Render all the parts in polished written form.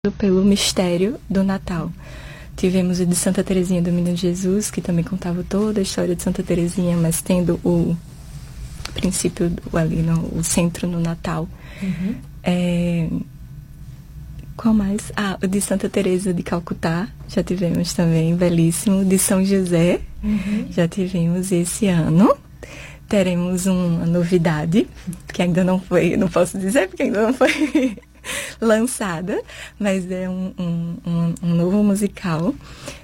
pelo mistério do Natal. Tivemos o de Santa Teresinha do Menino Jesus, que também contava toda a história de Santa Teresinha, mas tendo o princípio ali, o centro no Natal. Qual mais? O de Santa Teresa de Calcutá, já tivemos também, belíssimo. De São José, já tivemos esse ano. Teremos uma novidade, que ainda não foi, não posso dizer, porque ainda não foi lançada, mas é um novo musical,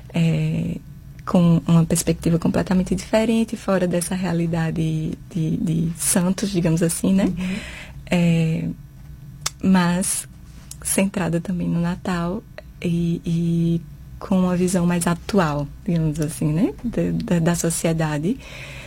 com uma perspectiva completamente diferente, fora dessa realidade de santos, digamos assim, né? Mas centrada também no Natal e com uma visão mais atual, digamos assim, né? Da sociedade.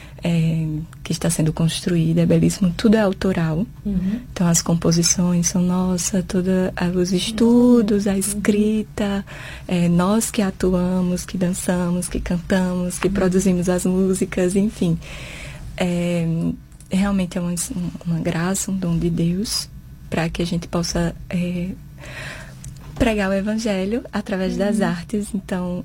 Que está sendo construída, é belíssimo, tudo é autoral. Então as composições são nossas, todos os estudos, a escrita, nós que atuamos, que dançamos, que cantamos, que produzimos as músicas, enfim. Realmente é uma graça, um dom de Deus, para que a gente possa pregar o Evangelho através das artes. Então,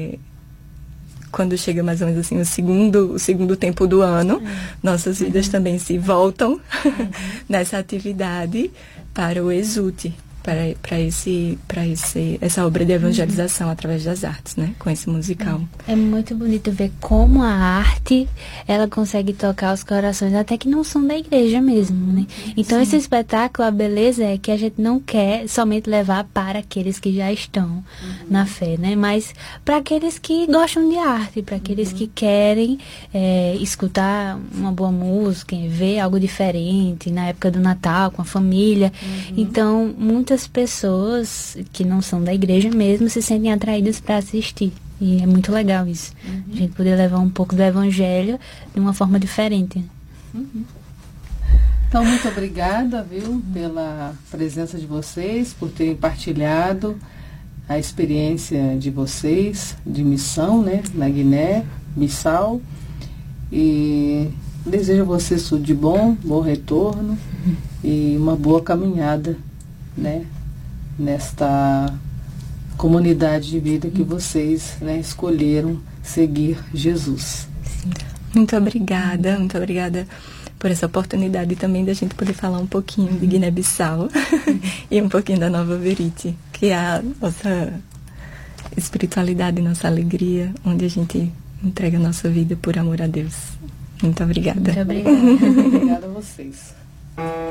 quando chega mais ou menos assim o segundo tempo do ano, nossas vidas também se voltam nessa atividade para o exulte, para essa obra de evangelização através das artes, né? Com esse musical. É muito bonito ver como a arte, ela consegue tocar os corações, até que não são da igreja mesmo, né? Então, esse espetáculo, a beleza é que a gente não quer somente levar para aqueles que já estão na fé, né? Mas para aqueles que gostam de arte, para aqueles que querem escutar uma boa música, ver algo diferente na época do Natal, com a família. Então, muitas pessoas que não são da igreja mesmo se sentem atraídas para assistir. E é muito legal isso. A gente poder levar um pouco do Evangelho de uma forma diferente. Então, muito obrigada, viu, pela presença de vocês, por terem partilhado a experiência de vocês, de missão, né, na Guiné-Bissau. E desejo a vocês tudo de bom, bom retorno e uma boa caminhada, né, nesta comunidade de vida que vocês, né, escolheram seguir Jesus. Muito obrigada por essa oportunidade também da gente poder falar um pouquinho de Guiné-Bissau e um pouquinho da Nova Verite, que é a nossa espiritualidade, nossa alegria, onde a gente entrega a nossa vida por amor a Deus. Muito obrigada. Muito obrigada. Obrigada a vocês.